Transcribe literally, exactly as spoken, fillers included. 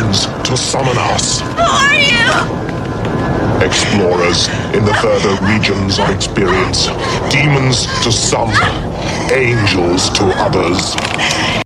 demons to summon us. Who are you? Explorers in the further regions of experience. Demons to some, angels to others.